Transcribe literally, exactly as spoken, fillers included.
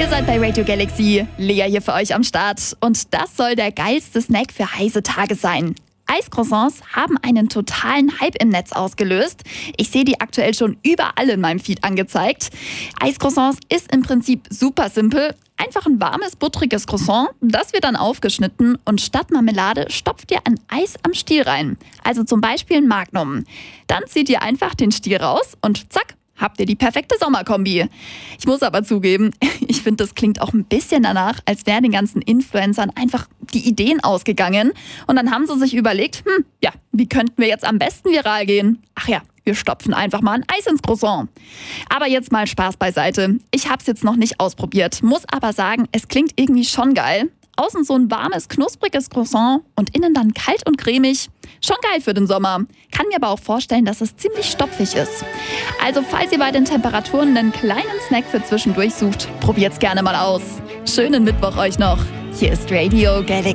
Ihr seid bei Radio Galaxy, Lea hier für euch am Start. Und das soll der geilste Snack für heiße Tage sein. Eiscroissants haben einen totalen Hype im Netz ausgelöst. Ich sehe die aktuell schon überall in meinem Feed angezeigt. Eiscroissants ist im Prinzip super simpel. Einfach ein warmes, buttriges Croissant, das wird dann aufgeschnitten und statt Marmelade stopft ihr ein Eis am Stiel rein. Also zum Beispiel ein Magnum. Dann zieht ihr einfach den Stiel raus und zack, habt ihr die perfekte Sommerkombi. Ich muss aber zugeben, ich finde, das klingt auch ein bisschen danach, als wären den ganzen Influencern einfach die Ideen ausgegangen. Und dann haben sie sich überlegt, hm, ja, wie könnten wir jetzt am besten viral gehen? Ach ja, wir stopfen einfach mal ein Eis ins Croissant. Aber jetzt mal Spaß beiseite. Ich habe es jetzt noch nicht ausprobiert, muss aber sagen, es klingt irgendwie schon geil. Außen so ein warmes, knuspriges Croissant und innen dann kalt und cremig. Schon geil für den Sommer. Kann mir aber auch vorstellen, dass es ziemlich stopfig ist. Also falls ihr bei den Temperaturen einen kleinen Snack für zwischendurch sucht, probiert's gerne mal aus. Schönen Mittwoch euch noch. Hier ist Radio Galaxy.